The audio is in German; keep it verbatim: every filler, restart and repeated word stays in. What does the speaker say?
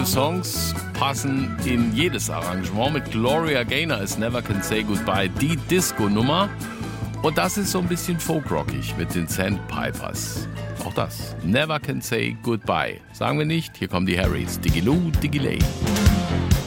Songs passen in jedes Arrangement. Mit Gloria Gaynor ist Never Can Say Goodbye die Disco-Nummer. Und das ist so ein bisschen folkrockig mit den Sandpipers. Auch das. Never Can Say Goodbye. Sagen wir nicht. Hier kommen die Harrys. Digiloo, Digiley.